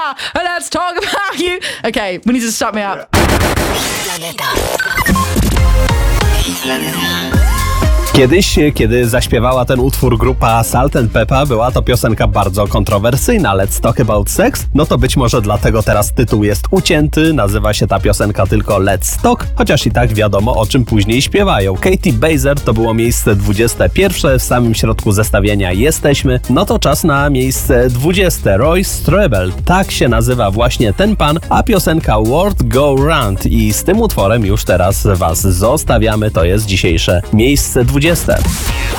Let's talk about you. Okay, we need to start me up. Kiedyś, kiedy zaśpiewała ten utwór grupa Salt and Peppa, była to piosenka bardzo kontrowersyjna. Let's Talk About Sex? No to być może dlatego teraz tytuł jest ucięty, nazywa się ta piosenka tylko Let's Talk, chociaż i tak wiadomo, o czym później śpiewają. Katie Baser to było miejsce 21, w samym środku zestawienia jesteśmy, no to czas na miejsce 20. Roy Strebel, tak się nazywa właśnie ten pan, a piosenka World Go Round i z tym utworem już teraz was zostawiamy, to jest dzisiejsze miejsce 20.